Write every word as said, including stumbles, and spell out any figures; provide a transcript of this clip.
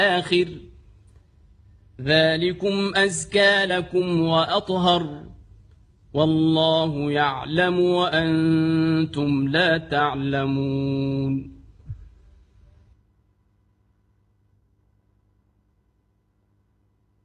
الآخر ذلكم أزكى لكم وأطهر والله يعلم وأنتم لا تعلمون